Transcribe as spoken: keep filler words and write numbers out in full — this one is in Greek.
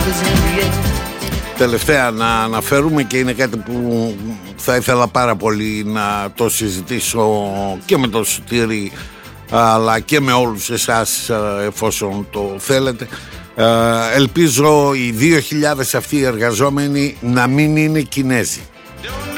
Τελευταία να αναφέρουμε, και είναι κάτι που θα ήθελα πάρα πολύ να το συζητήσω και με το Σωτήρη αλλά και με όλους εσάς εφόσον το θέλετε. Ελπίζω οι δύο χιλιάδες αυτοί οι εργαζόμενοι να μην είναι Κινέζοι.